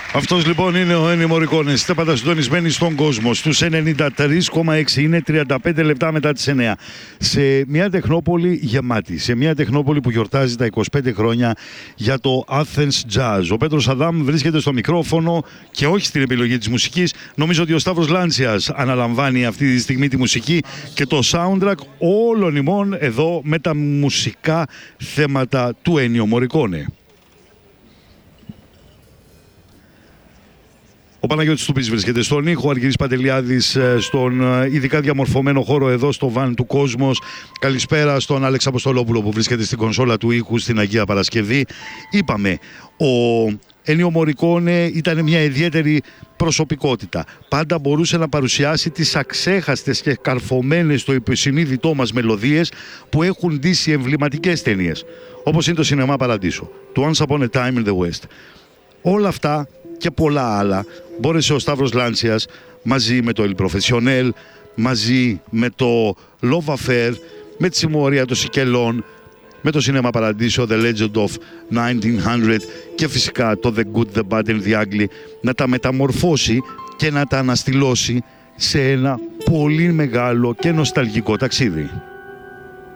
Αυτός λοιπόν είναι ο Ennio Morricone. Είστε πάντα συντονισμένοι στον κόσμο. Στους 93,6 είναι 35 λεπτά μετά τις 9. Σε μια τεχνόπολη γεμάτη. Σε μια τεχνόπολη που γιορτάζει τα 25 χρόνια για το Athens Jazz. Ο Πέτρος Αδάμ βρίσκεται στο μικρόφωνο και όχι στην επιλογή της μουσικής. Νομίζω ότι ο Σταύρος Λάντσιας αναλαμβάνει αυτή τη στιγμή τη μουσική και το soundtrack όλων ημών εδώ με τα μουσικά θέματα του Ennio Morricone. Ο Παναγιώτης Τουπής βρίσκεται στον ήχο, ο Αργύρης Παντελιάδης στον ειδικά διαμορφωμένο χώρο εδώ στο Βαν του Κόσμος. Καλησπέρα στον Άλεξ Αποστολόπουλο που βρίσκεται στην κονσόλα του ήχου στην Αγία Παρασκευή. Είπαμε, ο Ennio Morricone ήταν μια ιδιαίτερη προσωπικότητα. Πάντα μπορούσε να παρουσιάσει τις αξέχαστες και καρφωμένες στο υποσυνείδητό μας μελωδίες που έχουν ντύσει εμβληματικές ταινίες, όπως είναι το Σινεμά Παραντήσο, το Once Upon a Time in the West. Όλα αυτά και πολλά άλλα μπόρεσε ο Σταύρος Λάντσιας μαζί με το El Professionnel, μαζί με το Love Affair, με τη συμμορία των Σικελών, με το Σινέμα Παραντήσο, The Legend of 1900 και φυσικά το The Good, The Bad and The Ugly, να τα μεταμορφώσει και να τα αναστηλώσει σε ένα πολύ μεγάλο και νοσταλγικό ταξίδι.